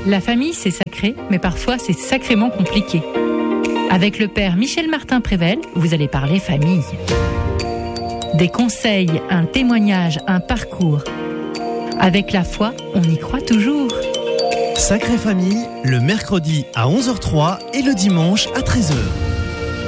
La famille, c'est sacré, mais parfois c'est sacrément compliqué. Avec le père Michel Martin-Prével, vous allez parler famille. Des conseils, un témoignage, un parcours. Avec la foi, on y croit toujours. Sacrée Famille, le mercredi à 11h03 et le dimanche à 13h.